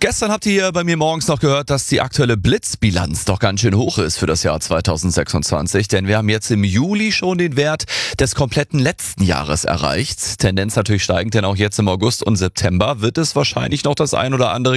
Gestern habt ihr hier bei mir morgens noch gehört, dass die aktuelle Blitzbilanz doch ganz schön hoch ist für das Jahr 2026, denn wir haben jetzt im Juli schon den Wert des kompletten letzten Jahres erreicht. Tendenz natürlich steigend, denn auch jetzt im August und September wird es wahrscheinlich noch das ein oder andere